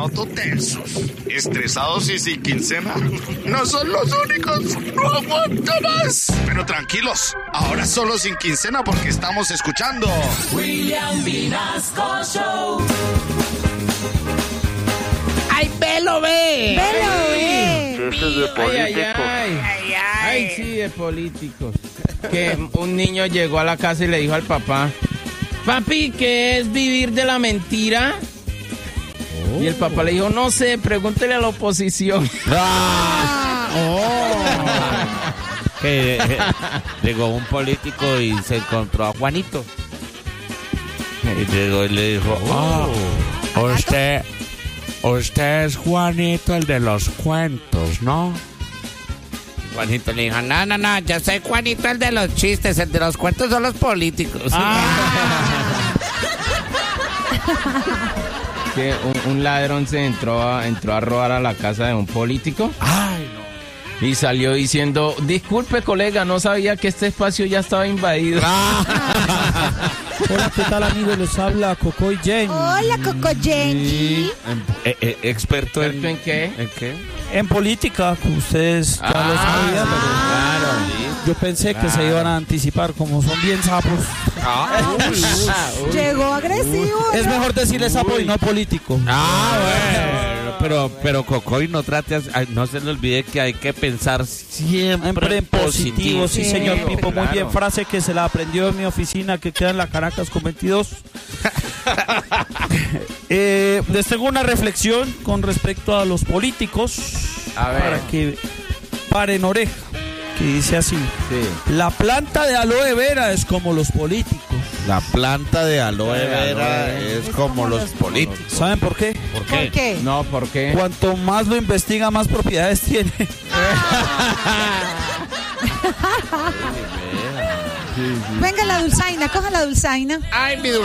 noto tensos, estresados y sin quincena. No son los únicos, no aguanto más. Pero tranquilos, ahora solo sin quincena porque estamos escuchando William Vinasco Show. ¡Ay, velo, ve! ¡Velo, ve! Eso es de políticos. Ay, sí, de políticos. Que un niño llegó a la casa y le dijo al papá: papi, ¿qué es vivir de la mentira? Y el papá le dijo: no sé, pregúntele a la oposición. Que llegó un político y se encontró a Juanito. Y llegó y le dijo: usted es Juanito, el de los cuentos, ¿no? Y Juanito le dijo: no, yo soy Juanito, el de los chistes, el de los cuentos son los políticos. Que un ladrón se entró a robar a la casa de un político. Ay, no. Y salió diciendo: disculpe, colega, no sabía que este espacio ya estaba invadido. Hola, ¿qué tal, amigos? Les habla Cocoy Jenny. Hola, Coco Jenny. ¿Experto ¿En qué? ¿En qué? En política, ustedes ya lo sabían, pero claro. yo pensé que se iban a anticipar, como son bien sapos. Llegó agresivo. Es mejor decirle sapo y no político. Bueno, pero Cocoy, no se le olvide que hay que pensar siempre en positivo. Sí, señor Pipo, muy claro. bien. Frase que se la aprendió en mi oficina, que queda en la Caracas con 22. Les tengo una reflexión con respecto a los políticos. A ver. Para que paren oreja. Que dice así: Sí. la planta de aloe vera es como los políticos. La planta de aloe vera es como los políticos. ¿Saben por qué? ¿Por ¿Por qué? No, ¿por qué? Cuanto más lo investiga, más propiedades tiene. Venga la dulzaina, coja la dulzaina. Ay, mi